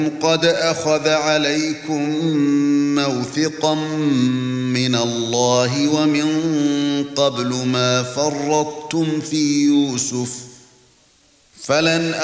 قد أخذ عليكم موثقا من الله ومن قبل ما فرطتم في يوسف فلن